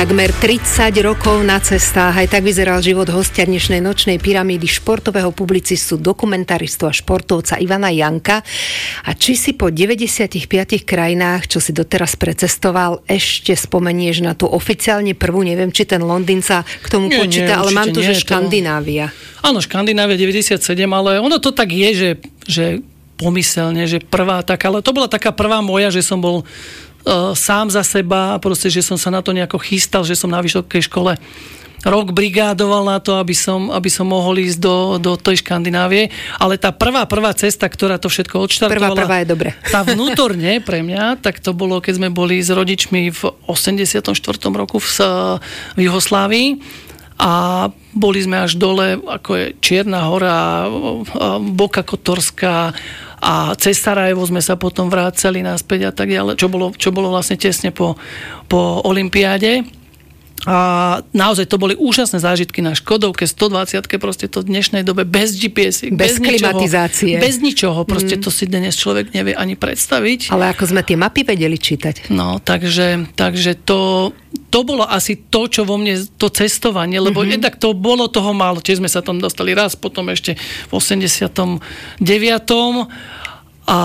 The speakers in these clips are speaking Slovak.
Takmer 30 rokov na cestách. Aj tak vyzeral život hostia dnešnej nočnej pyramídy, športového publicistu, dokumentaristu a športovca Ivana Janka. A či si po 95 krajinách, čo si doteraz precestoval, ešte spomenieš na tú oficiálne prvú, neviem, či ten Londýn sa k tomu počíta, ale mám tu, že Škandinávia. Áno, Škandinávia 97, ale ono to tak je, že pomyselne, že prvá taká, ale to bola taká prvá moja, že som bol sám za seba, proste, že som sa na to nejako chystal, že som na vysokej škole rok brigádoval na to, aby som mohol ísť do tej Škandinávie, ale tá prvá cesta, ktorá to všetko odštartovala, prvá je dobre. Tá vnútorne pre mňa, tak to bolo, keď sme boli s rodičmi v 84. roku v Juhoslávii a boli sme až dole, ako je Čierna hora, Boka Kotorská, a cez Sarajevo sme sa potom vrácali naspäť a tak ďalej, čo bolo vlastne tesne po olympiáde. A naozaj to boli úžasné zážitky na Škodovke 120, proste to v dnešnej dobe bez GPS, bez klimatizácie. Bez ničoho, proste to si dnes človek nevie ani predstaviť. Ale ako sme tie mapy vedeli čítať. No, takže to bolo asi to, čo vo mne, to cestovanie, lebo jednak to bolo toho málo, čiže sme sa tam dostali raz, potom ešte v 89. A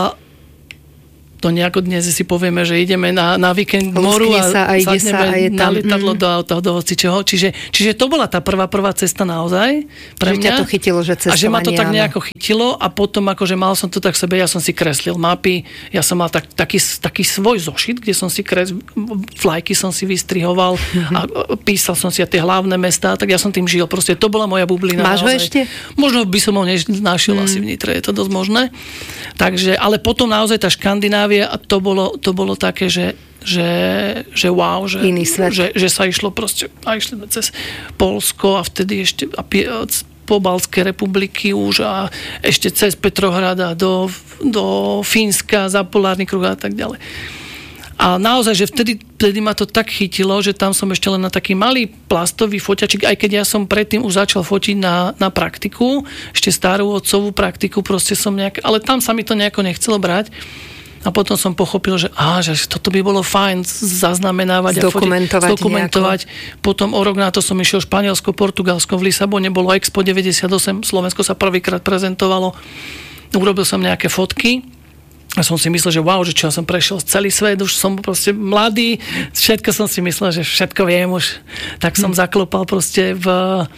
to nejako dnes si povieme, že ideme na víkend k moru a sadneme na lietadlo do hocičoho. Čiže to bola tá prvá takzvaná naozaj pre mňa. Že ťa to chytilo, že cestovanie. A že ma to tak nejako chytilo a potom akože mal som to tak sebe, ja som si kreslil mapy, ja som mal taký svoj zošit, kde som si vlajky som si vystrihoval a písal som si tie hlavné mestá, tak ja som tým žil. Proste to bola moja bublina. Máš ho ešte? Možno by som ho našiel asi v Nitre, je to dosť možné. Takže, ale potom naozaj tá Škandinávia a to bolo také, že wow, že sa išlo proste, a išli cez Poľsko a vtedy ešte Pobaltské republiky už a ešte cez Petrohrada do Fínska za polárny kruh a tak ďalej. A naozaj, že vtedy ma to tak chytilo, že tam som ešte len na taký malý plastový foťačik, aj keď ja som predtým už začal fotiť na praktiku, ešte starú otcovú praktiku, proste som ale tam sa mi to nejako nechcelo brať. A potom som pochopil, že toto by bolo fajn zaznamenávať a zdokumentovať. Potom o rok na to som išiel Španielsko, Portugalsko, v Lisabone bolo Expo 98, Slovensko sa prvýkrát prezentovalo. Urobil som nejaké fotky a som si myslel, že wow, že čo ja som prešiel celý svet, už som proste mladý, všetko som si myslel, že všetko viem už. Tak som zaklopal proste v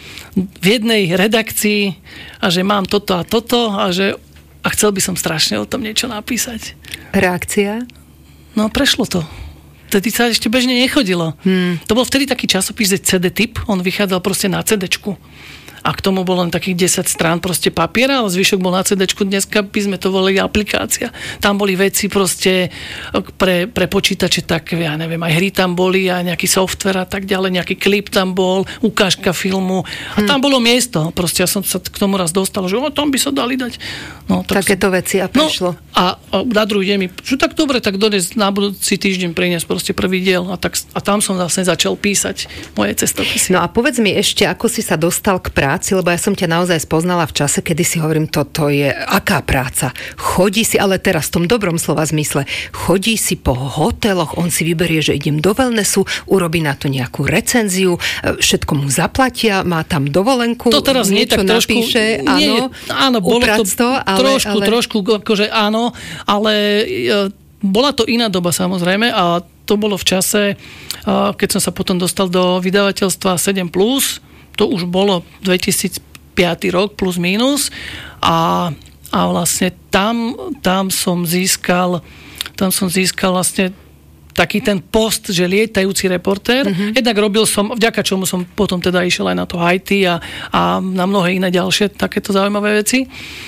jednej redakcii a že mám toto a toto a chcel by som strašne o tom niečo napísať. Reakcia? No, prešlo to. Vtedy sa ešte bežne nechodilo. To bol vtedy taký časopis CD-typ, on vychádzal proste na CD-čku. A k tomu bolo len takých 10 strán proste papiera, ale zvyšok bol na CD-čku. Dneska by sme to volili aplikácia. Tam boli veci proste pre počítače, tak ja neviem, aj hry tam boli, aj nejaký software a tak ďalej, nejaký klip tam bol, ukážka filmu. A tam bolo miesto. Proste ja som sa k tomu raz dostal, že tam by sa dali dať. No, takéto veci a prešlo. No, a na druhý deň mi, že tak dobre, tak dnes na budúci týždeň priniesť proste prvý diel a tam som vlastne začal písať moje cestopisy. No a povedz mi ešte, ako si sa dostal k práci, lebo ja som ťa naozaj spoznala v čase, kedy si hovorím, toto je aká práca. Chodí si, ale teraz v tom dobrom slova zmysle, chodí si po hoteloch, on si vyberie, že idem do wellnessu, urobí na to nejakú recenziu, všetko mu zaplatia, má tam dovolenku, to teraz niečo nie, tak trošku, napíše, áno, bolo to trošku, akože áno, ale bola to iná doba samozrejme a to bolo v čase, keď som sa potom dostal do vydavateľstva 7+, to už bolo 2005 rok plus minus a vlastne tam som získal vlastne taký ten post, že lietajúci reportér. Jednak robil som, vďaka čomu som potom teda išiel aj na to Haiti a na mnohé iné ďalšie takéto zaujímavé veci.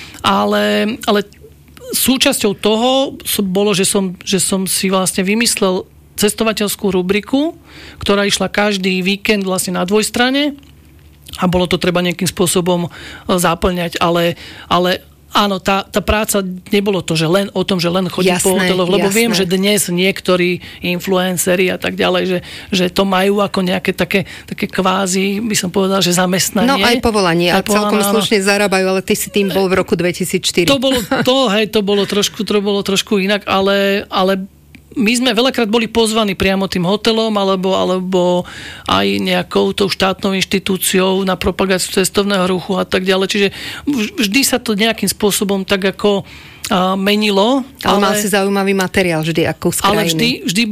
Ale súčasťou toho bolo, že som si vlastne vymyslel cestovateľskú rubriku, ktorá išla každý víkend vlastne na dvojstrane a bolo to treba nejakým spôsobom zaplňať, ale áno, tá práca nebolo to, že len o tom, že len chodím po hoteloch, lebo viem, že dnes niektorí influenceri a tak ďalej, že to majú ako nejaké také kvázi, by som povedal, že zamestnanie. No aj povolanie a celkom slušne zarábajú, ale ty si tým bol v roku 2004. To bolo trošku inak, ale my sme veľakrát boli pozvaní priamo tým hotelom alebo aj nejakou tou štátnou inštitúciou na propagáciu cestovného ruchu a tak ďalej. Čiže vždy sa to nejakým spôsobom tak ako menilo. Ale mal si zaujímavý materiál vždy ako z krajiny. Ale vždy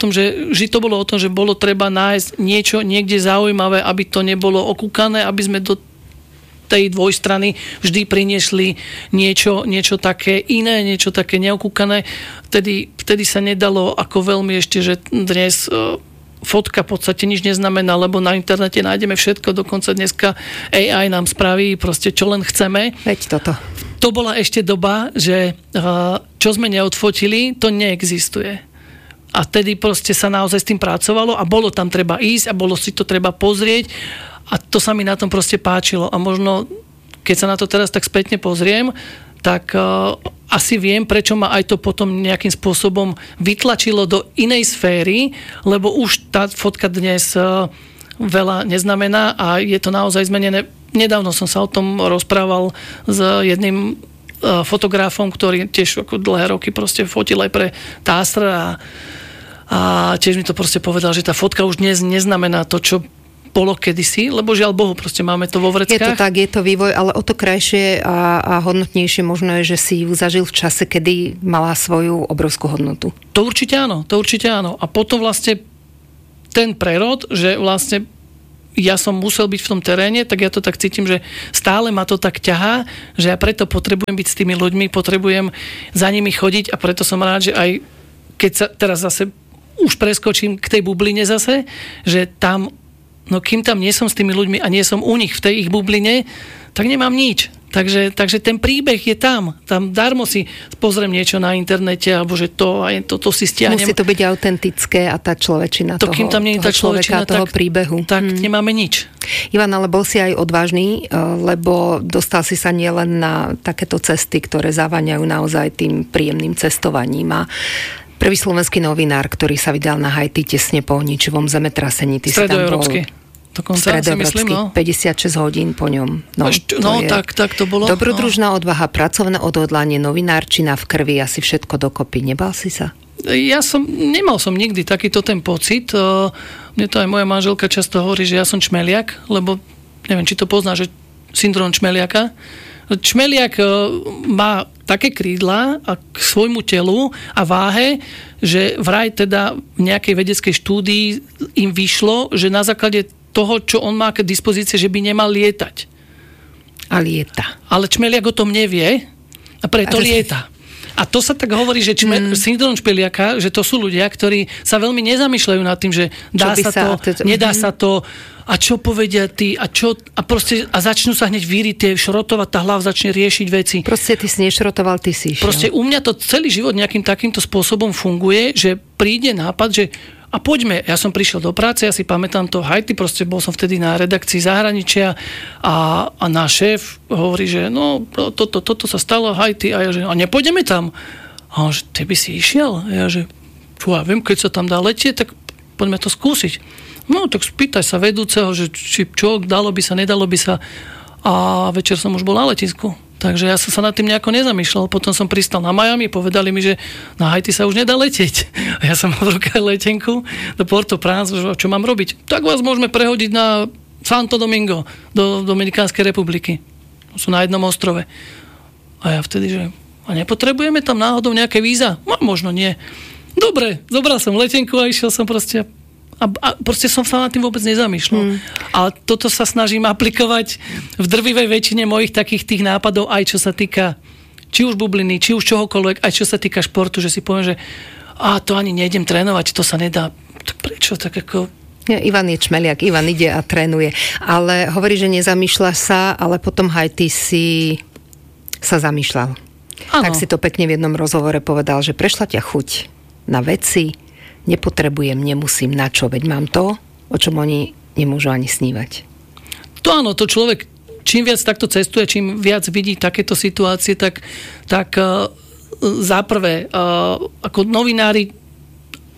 to bolo o tom, že bolo treba nájsť niečo niekde zaujímavé, aby to nebolo okúkané, aby sme do tej dvojstrany vždy priniesli niečo také iné, niečo také neokúkané. Vtedy sa nedalo ako veľmi ešte, že dnes fotka v podstate nič neznamená, lebo na internete nájdeme všetko, dokonca dneska AI nám spraví proste čo len chceme. Veď toto. To bola ešte doba, že čo sme neodfotili, to neexistuje. A vtedy proste sa naozaj s tým pracovalo a bolo tam treba ísť a bolo si to treba pozrieť a to sa mi na tom proste páčilo. A možno, keď sa na to teraz tak spätne pozriem, tak asi viem, prečo ma aj to potom nejakým spôsobom vytlačilo do inej sféry, lebo už tá fotka dnes veľa neznamená a je to naozaj zmenené. Nedávno som sa o tom rozprával s jedným fotografom, ktorý tiež ako dlhé roky proste fotil aj pre TASR a tiež mi to proste povedal, že tá fotka už dnes neznamená to, čo bolo kedysi, lebo žiaľ Bohu, proste máme to vo vreckách. Je to tak, je to vývoj, ale o to krajšie a hodnotnejšie možno je, že si ju zažil v čase, kedy mala svoju obrovskú hodnotu. To určite áno. A potom vlastne ten prerod, že vlastne ja som musel byť v tom teréne, tak ja to tak cítim, že stále ma to tak ťahá, že ja preto potrebujem byť s tými ľuďmi, potrebujem za nimi chodiť a preto som rád, že aj keď sa teraz zase už preskočím k tej bubline zase, že tam no kým tam nie som s tými ľuďmi a nie som u nich v tej ich bubline, tak nemám nič. Takže ten príbeh je tam. Tam darmo si pozriem niečo na internete, alebo že to si stiahnem. Musí to byť autentické a tá človečina toho, kým tam nie je tá človečina, toho príbehu. Tak nemáme nič. Ivan, ale bol si aj odvážny, lebo dostal si sa nielen na takéto cesty, ktoré zaváňajú naozaj tým príjemným cestovaním a prvý slovenský novinár, ktorý sa vydal na Haiti tesne po ničivom zemetrasení. Ty si tam bol stredoeurópsky, 56 hodín po ňom. Tak to bolo. Dobrodružná odvaha, pracovné odhodlanie, novinárčina v krvi, asi všetko dokopy. Nebal si sa? Nemal som nikdy takýto ten pocit. Mne to aj moja manželka často hovorí, že ja som čmeliak, lebo neviem, či to poznáš, že syndrom čmeliaka. Čmeliak má také krídla a k svojmu telu a váhe, že vraj teda v nejakej vedeckej štúdii im vyšlo, že na základe toho, čo on má k dispozícii, že by nemal lietať. A lieta. Ale čmeliak o tom nevie a preto lieta. A to sa tak hovorí, že syndrom čmeliaka, že to sú ľudia, ktorí sa veľmi nezamýšľajú nad tým, že dá sa to, nedá sa to, a čo povedia tí, a začnú sa hneď víriť tie šrotovať, tá hlava začne riešiť veci. Proste ty si nešrotoval, ty si išiel. Proste u mňa to celý život nejakým takýmto spôsobom funguje, že príde nápad, že a poďme, ja som prišiel do práce, ja si pamätám to Haiti, proste bol som vtedy na redakcii zahraničia a náš šéf hovorí, že no, toto sa stalo Haiti a ja, že a nepôjdeme tam. A on, že ty by si išiel? A ja, že ja viem, keď sa tam dá letieť, tak poďme to skúsiť. No, tak spýtaj sa vedúceho, že či čo, dalo by sa, nedalo by sa. A večer som už bol na letisku. Takže ja som sa nad tým nejako nezamýšľal. Potom som pristal na Miami, povedali mi, že na Haiti sa už nedá letieť. A ja som mal v rukách letenku do Port-au-Prince, čo mám robiť? Tak vás môžeme prehodiť na Santo Domingo, do Dominikánskej republiky. Sú na jednom ostrove. A ja vtedy, že a nepotrebujeme tam náhodou nejaké víza? No, možno nie. Dobre, zobral som letenku a išiel som proste a proste som sa nad tým vôbec nezamýšľal. Ale toto sa snažím aplikovať v drvivej väčšine mojich takých tých nápadov, aj čo sa týka či už bubliny, či už čohokoľvek, aj čo sa týka športu, že si poviem, že to ani nejdem trénovať, to sa nedá. Tak prečo? Tak ako... Ivan je čmeliak, Ivan ide a trénuje. Ale hovorí, že nezamýšľaš sa, ale potom Haiti si sa zamýšľal. Ano. Tak si to pekne v jednom rozhovore povedal, že prešla ťa chuť na veci, nepotrebujem, nemusím, na čo, veď mám to, o čom oni nemôžu ani snívať. To áno, to človek, čím viac takto cestuje, čím viac vidí takéto situácie, tak za prvé, ako novinári,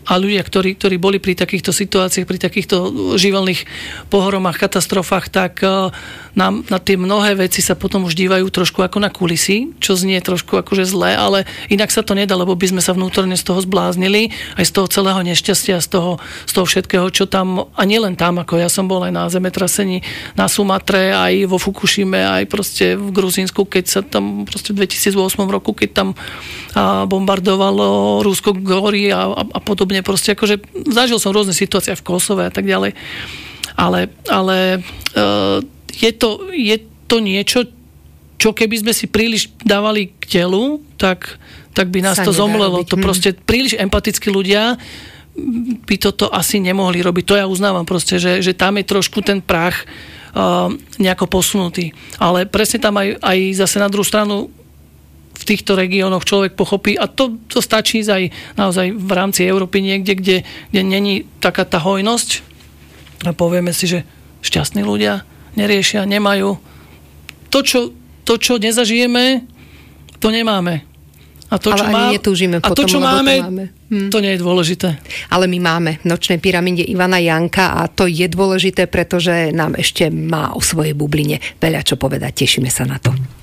a ľudia, ktorí boli pri takýchto situáciách, pri takýchto živelných pohromách, katastrofách, tak nám na tie mnohé veci sa potom už dívajú trošku ako na kulisy, čo znie trošku akože zlé, ale inak sa to nedá, lebo by sme sa vnútorne z toho zbláznili, aj z toho celého nešťastia, z toho všetkého, čo tam, a nielen tam, ako ja som bol aj na zemetrasení na Sumatre, aj vo Fukushime, aj proste v Gruzínsku, keď sa tam proste v 2008 roku, keď tam bombardovalo Rusko gory a podobne, proste akože zažil som rôzne situácie v Kosove a tak ďalej, ale je to niečo, čo keby sme si príliš dávali k telu, tak by nás to zomlelo. To proste príliš empatickí ľudia by toto asi nemohli robiť. To ja uznávam proste, že tam je trošku ten prach nejako posunutý. Ale presne tam aj zase na druhú stranu v týchto regiónoch človek pochopí, a to stačí ísť aj naozaj v rámci Európy niekde, kde není taká tá hojnosť, a povieme si, že šťastní ľudia neriešia, nemajú. To, čo nezažijeme, to nemáme. A to, ale ani netúžime potom, čo máme, to nie je dôležité. Ale my máme v Nočnej pyramíde Ivana Janka a to je dôležité, pretože nám ešte má o svojej bubline veľa čo povedať. Tešíme sa na to.